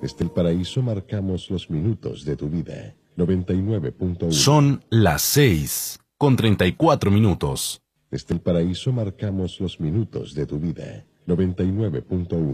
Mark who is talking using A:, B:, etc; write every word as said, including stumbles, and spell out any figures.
A: Desde el paraíso marcamos los minutos de tu vida. noventa y nueve punto uno.
B: Son las seis con treinta y cuatro minutos.
A: Desde el paraíso marcamos los minutos de tu vida. noventa y nueve punto uno.